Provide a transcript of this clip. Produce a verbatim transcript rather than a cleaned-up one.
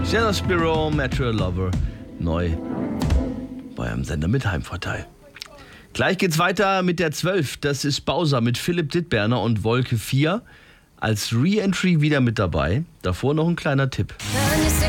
Jenna Spiro, Metro Lover, neu bei einem Sender mit Heimvorteil. Gleich geht's weiter mit der zwölf. Das ist Bowser mit Philipp Dittberner und Wolke vier. Als Re-Entry wieder mit dabei. Davor noch ein kleiner Tipp.